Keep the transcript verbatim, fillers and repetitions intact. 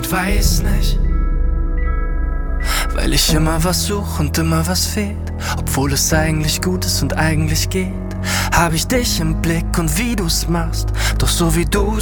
und weiß nicht, weil ich immer was such und immer was fehlt, obwohl es eigentlich gut ist und eigentlich geht. Hab ich dich im Blick und wie du's machst, doch so wie du